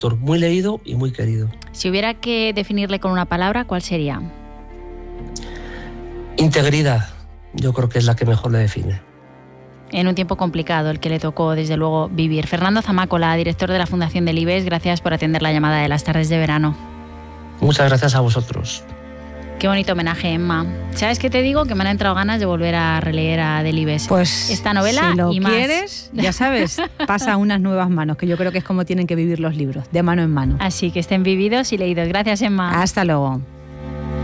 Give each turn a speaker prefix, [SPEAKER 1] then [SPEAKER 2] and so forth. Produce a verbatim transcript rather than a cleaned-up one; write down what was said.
[SPEAKER 1] lector muy leído y muy querido.
[SPEAKER 2] Si hubiera que definirle con una palabra, ¿cuál sería?
[SPEAKER 1] Integridad, yo creo que es la que mejor le define.
[SPEAKER 2] En un tiempo complicado, el que le tocó, desde luego, vivir. Fernando Zamácola, director de la Fundación Delibes, gracias por atender la llamada de las tardes de verano.
[SPEAKER 1] Muchas gracias a vosotros.
[SPEAKER 2] Qué bonito homenaje, Emma. ¿Sabes qué te digo? Que me han entrado ganas de volver a releer a Delibes.
[SPEAKER 3] Pues
[SPEAKER 2] esta novela
[SPEAKER 3] si lo
[SPEAKER 2] y más.
[SPEAKER 3] quieres, ya sabes, pasa a unas nuevas manos, que yo creo que es como tienen que vivir los libros, de mano en mano.
[SPEAKER 2] Así que estén vividos y leídos. Gracias, Emma.
[SPEAKER 3] Hasta luego.